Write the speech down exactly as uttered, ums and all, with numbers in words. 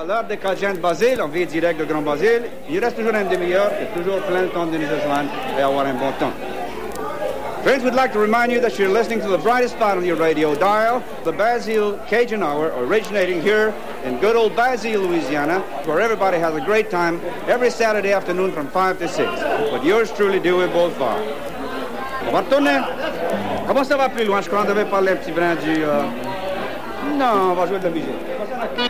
à l'heure des Cajuns de Basile, en vie direct de Grand Basile. Il reste toujours une demi-heure, et toujours plein de temps de nous rejoindre et avoir un bon temps. Friends, we'd like to remind you that you're listening to the brightest spot on your radio dial, the Basile Cajun Hour, originating here in good old Basile, Louisiana, where everybody has a great time every Saturday afternoon from five to six. But yours truly, Dewey Beaufort. On va retourner. Comment ça va plus loin? Je crois qu'on devait parler un petit brin du... Euh... Non, on va jouer de la musique.